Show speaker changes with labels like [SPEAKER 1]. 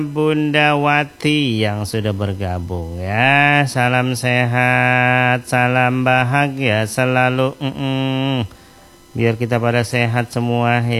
[SPEAKER 1] Bunda Wati yang sudah bergabung ya. Salam sehat, salam bahagia selalu. Biar kita pada sehat semua ya.